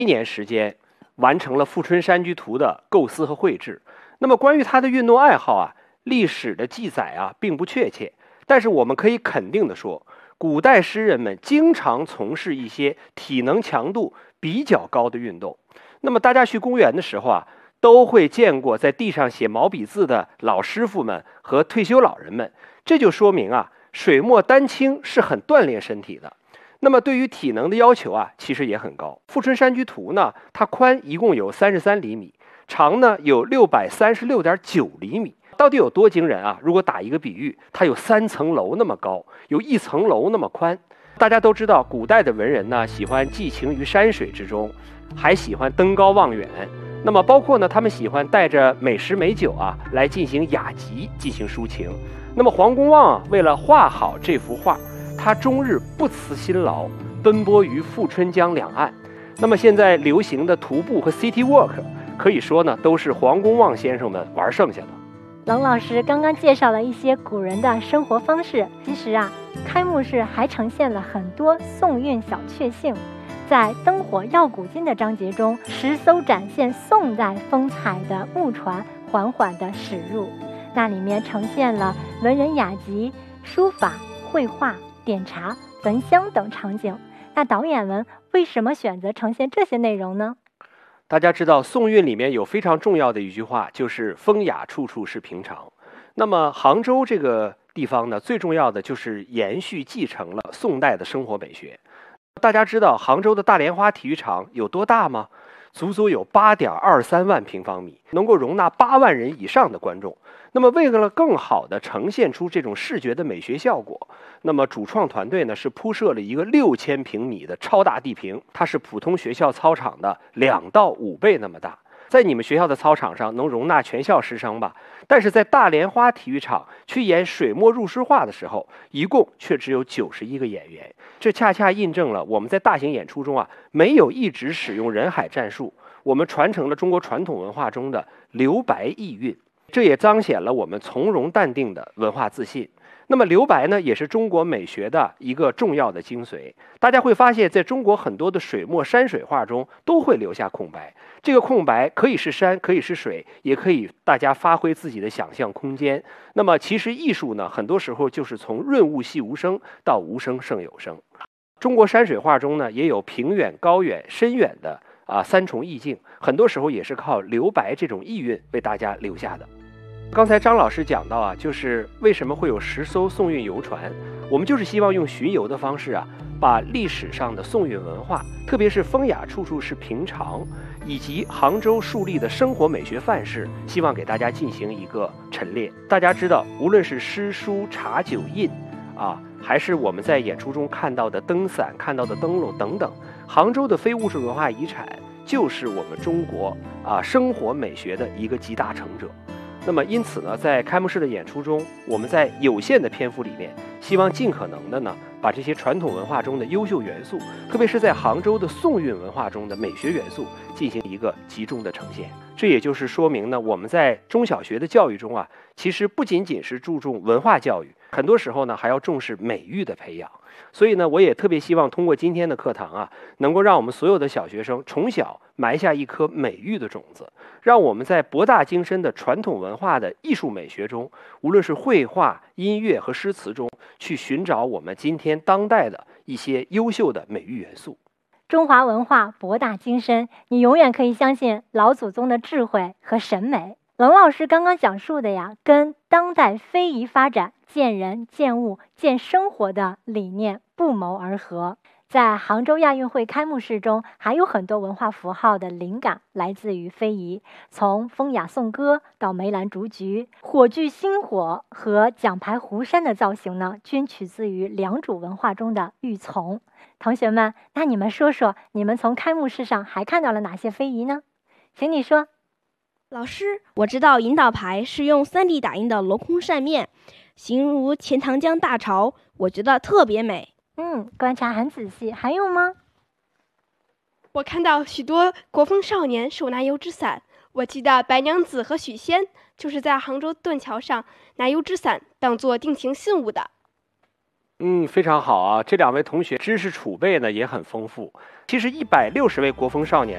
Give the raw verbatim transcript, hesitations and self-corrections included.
一年时间完成了《富春山居图》的构思和绘制。那么关于他的运动爱好啊，历史的记载啊并不确切，但是我们可以肯定的说，古代诗人们经常从事一些体能强度比较高的运动。那么大家去公园的时候啊，都会见过在地上写毛笔字的老师傅们和退休老人们，这就说明啊，水墨丹青是很锻炼身体的。那么对于体能的要求啊，其实也很高。《富春山居图》呢，它宽一共有三十三厘米，长呢有六百三十六点九厘米。到底有多惊人啊？如果打一个比喻，它有三层楼那么高，有一层楼那么宽。大家都知道，古代的文人呢，喜欢寄情于山水之中，还喜欢登高望远。那么包括呢，他们喜欢带着美食美酒啊，来进行雅集，进行抒情。那么黄公望啊，为了画好这幅画，他终日不辞辛劳，奔波于富春江两岸。那么现在流行的徒步和 City Walk， 可以说呢，都是黄公望先生们玩剩下的。 冷老师刚刚介绍了一些古人的生活方式，其实啊，开幕式还呈现了很多宋韵小确幸。在灯火耀古今的章节中，十艘展现宋代风采的木船缓缓地驶入，那里面呈现了文人雅集、书法、绘画、点茶、焚香等场景。那导演们为什么选择呈现这些内容呢？ 大家知道，宋韵里面有非常重要的一句话，就是风雅处处是平常。那么杭州这个地方呢，最重要的就是延续继承了宋代的生活美学。大家知道杭州的大莲花体育场有多大吗？足足有 八点二三万平方米，能够容纳八万人以上的观众。那么为了更好地呈现出这种视觉的美学效果，那么主创团队呢是铺设了一个六千平米的超大地屏，它是普通学校操场的两到五倍那么大。在你们学校的操场上能容纳全校师生吧，但是在大莲花体育场去演水墨入诗画的时候，一共却只有九十一个演员。这恰恰印证了我们在大型演出中啊，没有一直使用人海战术，我们传承了中国传统文化中的留白意蕴，这也彰显了我们从容淡定的文化自信。那么留白呢，也是中国美学的一个重要的精髓。大家会发现，在中国很多的水墨山水画中都会留下空白，这个空白可以是山，可以是水，也可以大家发挥自己的想象空间。那么其实艺术呢，很多时候就是从润物细无声到无声胜有声。中国山水画中呢，也有平远、高远、深远的啊三重意境，很多时候也是靠留白这种意蕴为大家留下的。刚才张老师讲到啊，就是为什么会有十艘宋韵游船，我们就是希望用巡游的方式啊，把历史上的宋韵文化，特别是风雅处处是平常，以及杭州树立的生活美学范式，希望给大家进行一个陈列。大家知道，无论是诗书茶酒印啊，还是我们在演出中看到的灯伞、看到的灯笼等等，杭州的非物质文化遗产就是我们中国啊生活美学的一个集大成者。那么因此呢，在开幕式的演出中，我们在有限的篇幅里面，希望尽可能的呢，把这些传统文化中的优秀元素，特别是在杭州的宋韵文化中的美学元素，进行一个集中的呈现。这也就是说明呢，我们在中小学的教育中啊，其实不仅仅是注重文化教育，很多时候呢，还要重视美育的培养。所以呢，我也特别希望通过今天的课堂啊，能够让我们所有的小学生从小埋下一颗美育的种子，让我们在博大精深的传统文化的艺术美学中，无论是绘画、音乐和诗词中，去寻找我们今天当代的一些优秀的美育元素。 中华文化博大精深，你永远可以相信老祖宗的智慧和审美。冷老师刚刚讲述的呀，跟当代非遗发展见人、见物、见生活的理念不谋而合。在杭州亚运会开幕式中，还有很多文化符号的灵感来自于非遗，从风雅颂歌到梅兰竹菊，火炬星火和奖牌湖山的造型呢，均取自于良渚文化中的玉琮。同学们，那你们说说，你们从开幕式上还看到了哪些非遗呢？请你说。 老师，我知道引导牌是用 三 D 打印的镂空扇面，形如钱塘江大潮，我觉得特别美。 嗯，观察很仔细。还有吗？ 我看到许多国风少年手拿油纸伞，我记得白娘子和许仙就是在杭州盾桥上拿油纸伞当做定情信物的。 嗯，非常好啊！这两位同学知识储备呢也很丰富。其实一百六十位国风少年